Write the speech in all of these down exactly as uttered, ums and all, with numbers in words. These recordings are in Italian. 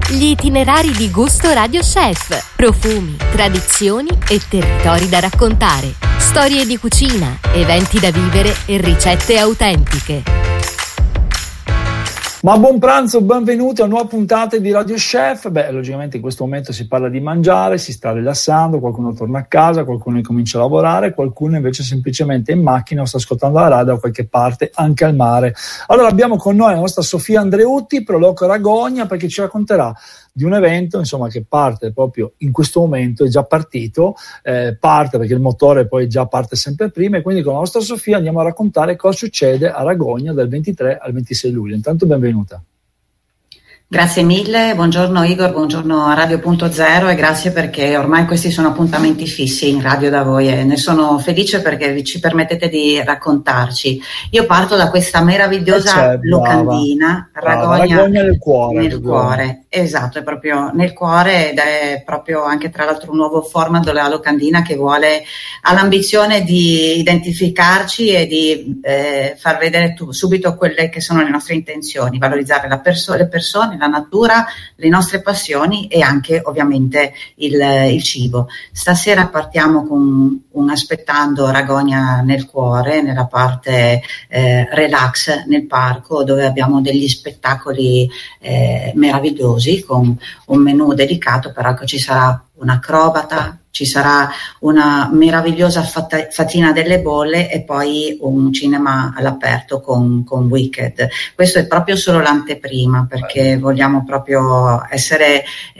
Gli itinerari di gusto Radio Chef. Profumi, tradizioni e territori da raccontare. Storie di cucina, eventi da vivere e ricette autentiche. Ma buon pranzo, benvenuti a nuova puntata di Radio Chef. Beh, logicamente in questo momento si parla di mangiare, si sta rilassando, qualcuno torna a casa, qualcuno incomincia a lavorare, qualcuno invece semplicemente in macchina o sta ascoltando la radio da qualche parte, anche al mare. Allora abbiamo con noi la nostra Sofia Andreutti, Proloco Ragogna, perché ci racconterà di un evento insomma che parte proprio in questo momento, è già partito, eh, parte perché il motore poi già parte sempre prima, e quindi con la nostra Sofia andiamo a raccontare cosa succede a Ragogna dal ventitré al ventisei luglio. Intanto benvenuta. Grazie mille, buongiorno Igor, buongiorno a Radio Punto Zero, e grazie perché ormai questi sono appuntamenti fissi in radio da voi e ne sono felice perché ci permettete di raccontarci. Io parto da questa meravigliosa locandina, Ragogna, Ragogna nel cuore. Nel cuore, esatto, è proprio nel cuore, ed è proprio anche tra l'altro un nuovo format della locandina che vuole, ha l'ambizione di identificarci e di eh, far vedere tu, subito quelle che sono le nostre intenzioni, valorizzare la perso- le persone, la natura, le nostre passioni e anche ovviamente il, il cibo. Stasera partiamo con un aspettando Ragogna nel cuore, nella parte eh, relax nel parco, dove abbiamo degli spettacoli eh, meravigliosi con un menù dedicato, però che ci sarà un acrobata, ci sarà una meravigliosa fat- fatina delle bolle e poi un cinema all'aperto con, con Wicked. Questo è proprio solo l'anteprima, perché vogliamo proprio essere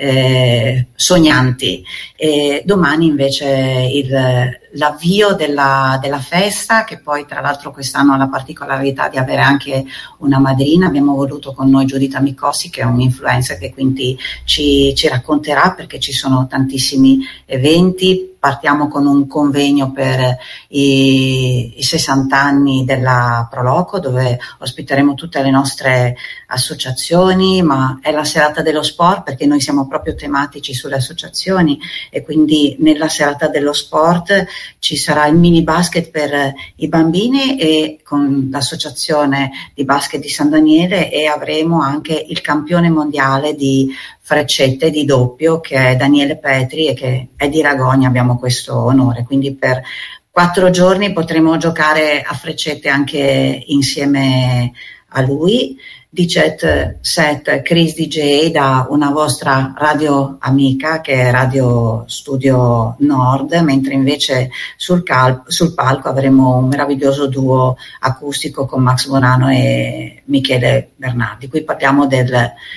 eh, sognanti. E domani invece il, l'avvio della, della festa, che poi tra l'altro quest'anno ha la particolarità di avere anche una madrina. Abbiamo voluto con noi Giuditta Micossi, che è un influencer che quindi ci, ci racconterà, perché ci sono tantissimi eventi. Partiamo con un convegno per i, i sessanta anni della Proloco, dove ospiteremo tutte le nostre associazioni, ma è la serata dello sport, perché noi siamo proprio tematici sulle associazioni, e quindi nella serata dello sport ci sarà il mini basket per i bambini e con l'associazione di basket di San Daniele, e avremo anche il campione mondiale di freccette di doppio, che è Daniele Petri, e che è di Ragogna. Abbiamo questo onore, quindi per quattro giorni potremo giocare a freccette anche insieme a lui. D J set Chris D J da una vostra radio amica, che è Radio Studio Nord, mentre invece sul, cal- sul palco avremo un meraviglioso duo acustico con Max Bonanno e Michele Bernardi. Qui parliamo del,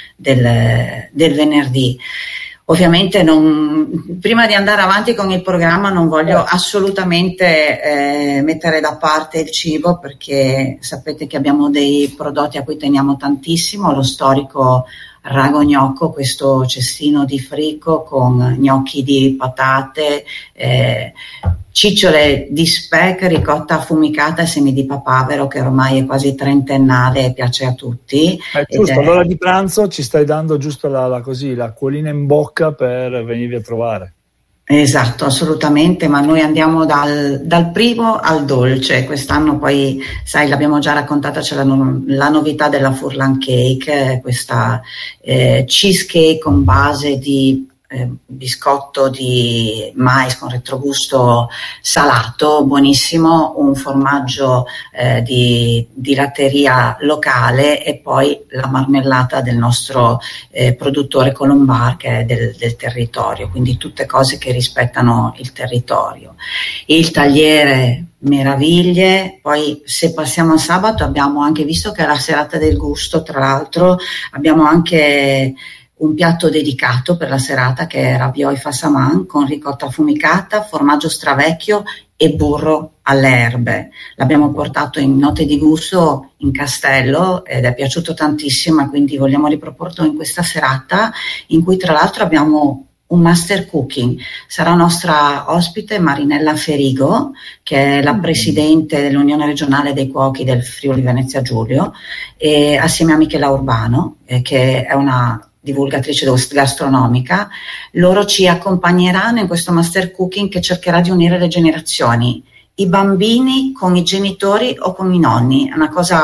del, del venerdì. Ovviamente non, prima di andare avanti con il programma non voglio assolutamente eh, mettere da parte il cibo, perché sapete che abbiamo dei prodotti a cui teniamo tantissimo, lo storico Ragognocco, questo cestino di frico con gnocchi di patate, eh, cicciole di speck, ricotta affumicata e semi di papavero, che ormai è quasi trentennale e piace a tutti. È giusto, all'ora di pranzo ci stai dando giusto la, la, così, l'acquolina in bocca per venirvi a trovare. Esatto, assolutamente, ma noi andiamo dal, dal primo al dolce. Quest'anno poi, sai, l'abbiamo già raccontata, c'è la, no, la novità della Furlan Cake, questa eh, cheesecake con base di Eh, biscotto di mais con retrogusto salato, buonissimo, un formaggio eh, di, di latteria locale, e poi la marmellata del nostro eh, produttore Colombar, che è del, del territorio, quindi tutte cose che rispettano il territorio. Il tagliere meraviglie. Poi se passiamo a sabato abbiamo anche, visto che è la serata del gusto, tra l'altro abbiamo anche un piatto dedicato per la serata, che è ravioli Fassaman con ricotta affumicata, formaggio stravecchio e burro alle erbe. L'abbiamo portato in note di gusto in castello ed è piaciuto tantissimo, e quindi vogliamo riproporlo in questa serata, in cui tra l'altro abbiamo un master cooking. Sarà nostra ospite Marinella Ferigo, che è la presidente dell'Unione Regionale dei Cuochi del Friuli Venezia Giulio, e assieme a Michela Urbano, eh, che è una divulgatrice gastronomica. Loro ci accompagneranno in questo master cooking che cercherà di unire le generazioni, i bambini con i genitori o con i nonni. È una cosa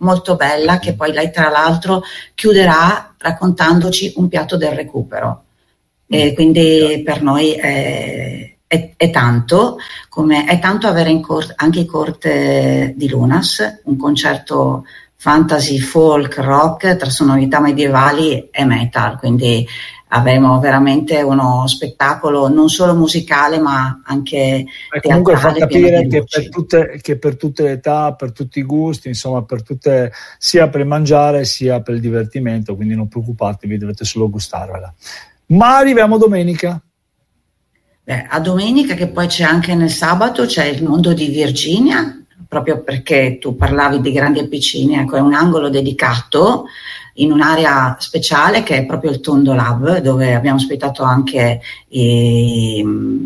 molto bella, che poi lei tra l'altro chiuderà raccontandoci un piatto del recupero. E quindi per noi è, è, è tanto, come è tanto avere in corte, anche in corte di Lunas, un concerto fantasy, folk, rock tra sonorità medievali e metal, quindi avremo veramente uno spettacolo non solo musicale ma anche e comunque fa capire che per, tutte, che per tutte le età, per tutti i gusti, insomma per tutte, sia per il mangiare sia per il divertimento, quindi non preoccupatevi, dovete solo gustarvela. Ma arriviamo domenica. Beh, a domenica, che poi c'è anche nel sabato, c'è il mondo di Virginia, proprio perché tu parlavi di grandi e piccini, ecco, è un angolo dedicato in un'area speciale che è proprio il Tondo Lab, dove abbiamo ospitato anche i,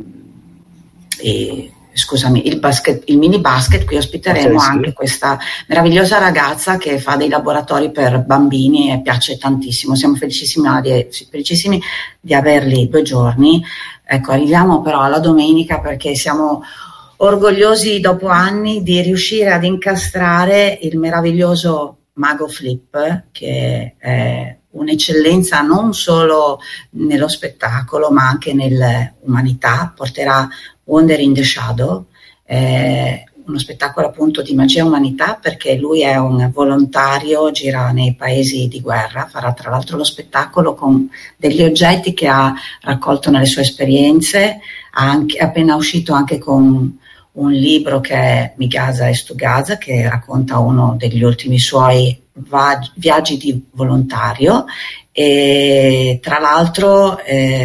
i, scusami, il, basket, il mini basket. Qui ospiteremo okay, anche sì. questa meravigliosa ragazza che fa dei laboratori per bambini e piace tantissimo. Siamo felicissimi di, felicissimi di averli due giorni. Ecco, arriviamo però alla domenica perché siamo orgogliosi dopo anni di riuscire ad incastrare il meraviglioso Mago Flip, che è un'eccellenza non solo nello spettacolo ma anche nell'umanità. Porterà Wonder in the Shadow, eh, uno spettacolo appunto di magia e umanità, perché lui è un volontario, gira nei paesi di guerra, farà tra l'altro lo spettacolo con degli oggetti che ha raccolto nelle sue esperienze, ha anche, è appena uscito anche con un libro che è Mi Gaza e Stu Gaza, che racconta uno degli ultimi suoi va- viaggi di volontario, e tra l'altro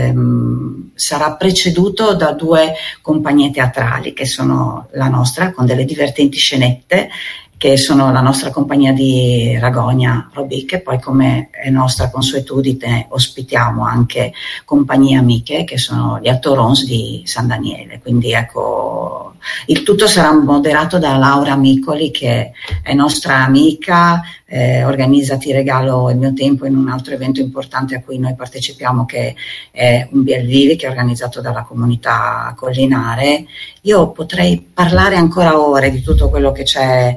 ehm, sarà preceduto da due compagnie teatrali che sono la nostra, con delle divertenti scenette, che sono la nostra compagnia di Ragogna Robic, e poi, come è nostra consuetudine, ospitiamo anche compagnie amiche che sono gli Attorons di San Daniele. Quindi ecco, il tutto sarà moderato da Laura Micoli, che è nostra amica, eh, organizza Ti regalo il mio tempo, in un altro evento importante a cui noi partecipiamo, che è un Biel Vivi, che è organizzato dalla comunità collinare. Io potrei parlare ancora ore di tutto quello che c'è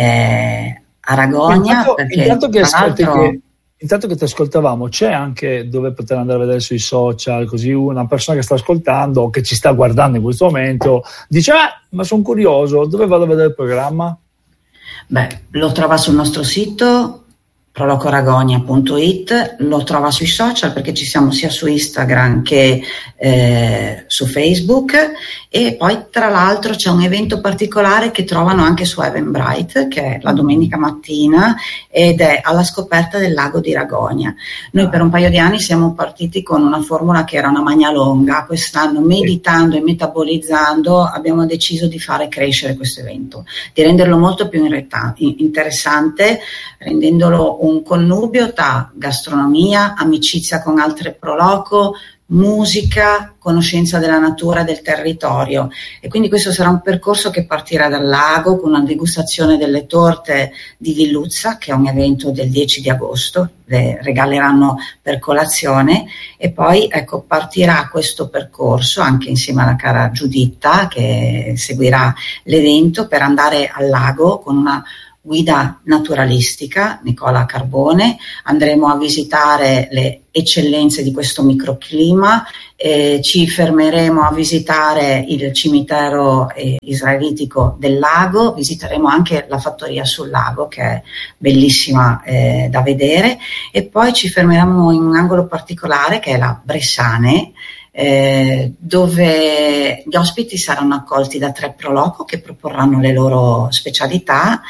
eh, a Ragogna. Intanto, perché, intanto, che l'altro... che, intanto che ti ascoltavamo, c'è anche dove poter andare a vedere sui social, così una persona che sta ascoltando o che ci sta guardando in questo momento dice ah, ma sono curioso, dove vado a vedere il programma? Beh, lo trova sul nostro sito prolocoragogna punto it, lo trova sui social perché ci siamo sia su Instagram che eh, su Facebook, e poi tra l'altro c'è un evento particolare che trovano anche su Eventbrite, che è la domenica mattina, ed è alla scoperta del lago di Ragogna. Noi per un paio di anni siamo partiti con una formula che era una magna longa. Quest'anno, meditando e metabolizzando, abbiamo deciso di fare crescere questo evento, di renderlo molto più interessante, rendendolo un connubio tra gastronomia, amicizia con altre pro loco, musica, conoscenza della natura e del territorio. E quindi questo sarà un percorso che partirà dal lago con una degustazione delle torte di Villuzza, che è un evento del dieci di agosto, le regaleranno per colazione, e poi ecco partirà questo percorso anche insieme alla cara Giuditta, che seguirà l'evento, per andare al lago con una guida naturalistica, Nicola Carbone. Andremo a visitare le eccellenze di questo microclima, eh, ci fermeremo a visitare il cimitero eh, israelitico del lago, visiteremo anche la fattoria sul lago, che è bellissima eh, da vedere, e poi ci fermeremo in un angolo particolare che è la Bressane, Eh, dove gli ospiti saranno accolti da tre pro loco che proporranno le loro specialità,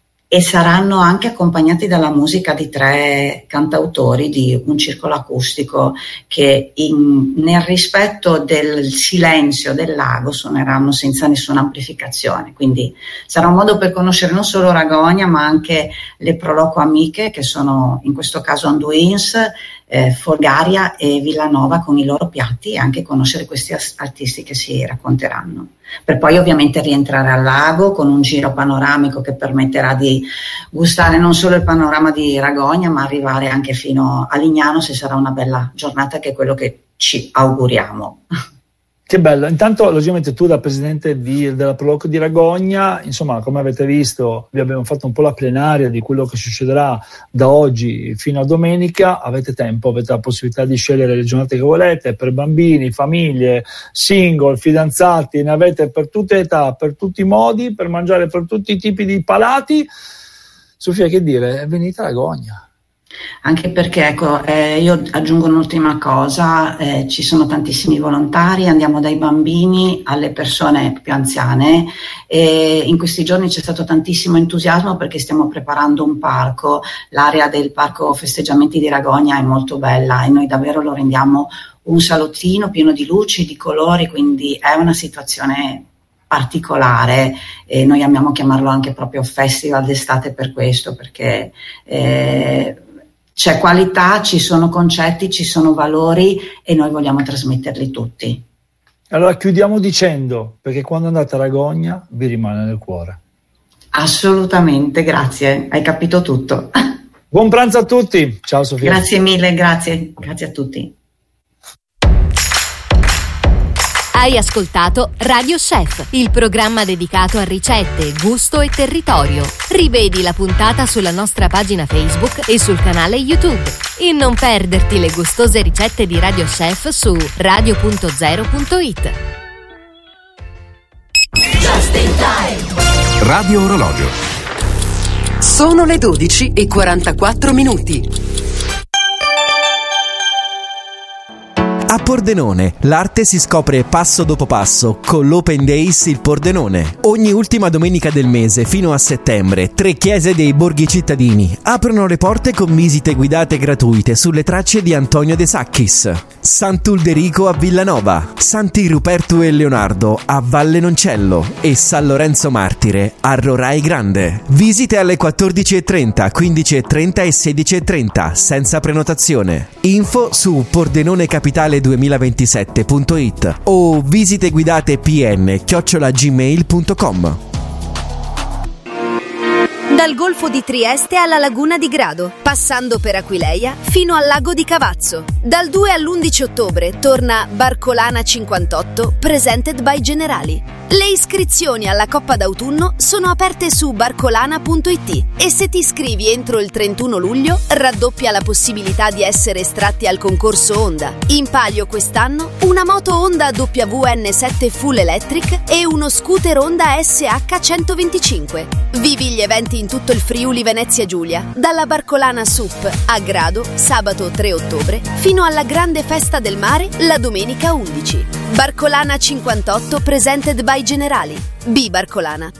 e saranno anche accompagnati dalla musica di tre cantautori di un circolo acustico che in, nel rispetto del silenzio del lago suoneranno senza nessuna amplificazione. Quindi sarà un modo per conoscere non solo Ragogna ma anche le proloco amiche, che sono in questo caso Anduins, eh, Folgaria e Villanova, con i loro piatti, e anche conoscere questi artisti che si racconteranno, per poi ovviamente rientrare al lago con un giro panoramico che permetterà di gustare non solo il panorama di Ragogna ma arrivare anche fino a Lignano, se sarà una bella giornata, che è quello che ci auguriamo. Che bello. Intanto, logicamente, tu da presidente di, della Proloco di Ragogna, insomma, come avete visto, vi abbiamo fatto un po' la plenaria di quello che succederà da oggi fino a domenica. Avete tempo, avete la possibilità di scegliere le giornate che volete, per bambini, famiglie, single, fidanzati, ne avete per tutte le età, per tutti i modi, per mangiare per tutti i tipi di palati. Sofia, che dire? Venite a Ragogna. Anche perché, ecco, eh, io aggiungo un'ultima cosa, eh, ci sono tantissimi volontari, andiamo dai bambini alle persone più anziane, e in questi giorni c'è stato tantissimo entusiasmo perché stiamo preparando un parco. L'area del parco festeggiamenti di Ragogna è molto bella e noi davvero lo rendiamo un salottino pieno di luci, di colori, quindi è una situazione particolare e noi amiamo chiamarlo anche proprio festival d'estate per questo, perché eh, c'è qualità, ci sono concetti, ci sono valori e noi vogliamo trasmetterli tutti. Allora chiudiamo dicendo, perché quando andate a Ragogna vi rimane nel cuore. Assolutamente, grazie, hai capito tutto. Buon pranzo a tutti, ciao Sofia. Grazie mille, grazie, grazie a tutti. Hai ascoltato Radio Chef, il programma dedicato a ricette, gusto e territorio. Rivedi la puntata sulla nostra pagina Facebook e sul canale YouTube. E non perderti le gustose ricette di Radio Chef su radio punto zero punto it. Just in time. Radio Orologio. Sono le dodici e quarantaquattro minuti. A Pordenone, l'arte si scopre passo dopo passo con l'Open Days Il Pordenone. Ogni ultima domenica del mese fino a settembre, tre chiese dei borghi cittadini aprono le porte con visite guidate gratuite sulle tracce di Antonio De Sacchis. Sant'Ulderico a Villanova, Santi Ruperto e Leonardo a Valle Noncello e San Lorenzo Martire a Rorai Grande. Visite alle quattordici e trenta, quindici e trenta e sedici e trenta senza prenotazione. Info su pordenonecapitale duemilaventisette punto it o visite guidate pn chiocciola gmail punto com. Dal Golfo di Trieste alla Laguna di Grado, passando per Aquileia fino al lago di Cavazzo. Dal due all'undici ottobre torna Barcolana cinquantotto, presented by Generali. Le iscrizioni alla Coppa d'autunno sono aperte su barcolana punto it e se ti iscrivi entro il trentuno luglio raddoppia la possibilità di essere estratti al concorso Honda. In palio quest'anno una moto Honda W N sette Full Electric e uno scooter Honda S H centoventicinque. Vivi gli eventi in tutto il Friuli Venezia Giulia, dalla Barcolana S U P a Grado sabato tre ottobre fino alla grande festa del mare la domenica undici. Barcolana cinquantotto presented by Generali. B Barcolana.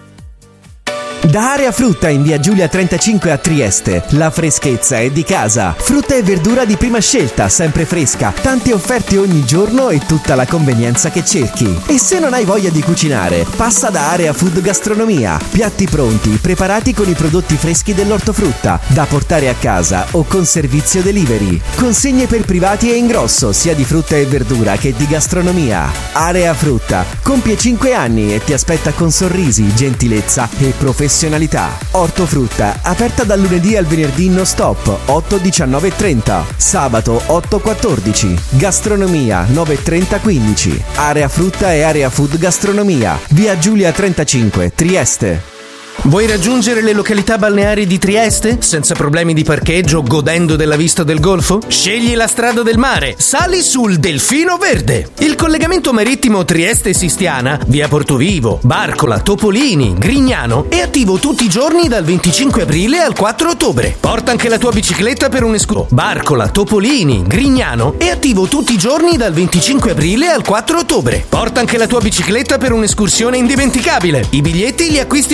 Da Area Frutta in via Giulia trentacinque a Trieste, la freschezza è di casa. Frutta e verdura di prima scelta, sempre fresca, tante offerte ogni giorno e tutta la convenienza che cerchi. E se non hai voglia di cucinare, passa da Area Food Gastronomia. Piatti pronti, preparati con i prodotti freschi dell'ortofrutta, da portare a casa o con servizio delivery. Consegne per privati e ingrosso, sia di frutta e verdura che di gastronomia. Area Frutta compie cinque anni e ti aspetta con sorrisi, gentilezza e professionalità. Ortofrutta, aperta dal lunedì al venerdì non stop, otto, diciannove e trenta, sabato otto quattordici, gastronomia nove e trenta quindici, Area Frutta e Area Food Gastronomia, via Giulia trentacinque, Trieste. Vuoi raggiungere le località balneari di Trieste senza problemi di parcheggio, godendo della vista del golfo? Scegli la strada del mare, sali sul Delfino Verde. Il collegamento marittimo Trieste-Sistiana, via Portovivo, Barcola, Topolini, Grignano è attivo tutti i giorni dal venticinque aprile al quattro ottobre. Porta anche la tua bicicletta per un escursione. Barcola, Topolini, Grignano è attivo tutti i giorni dal venticinque aprile al quattro ottobre. Porta anche la tua bicicletta per un'escursione indimenticabile. I biglietti li acquisti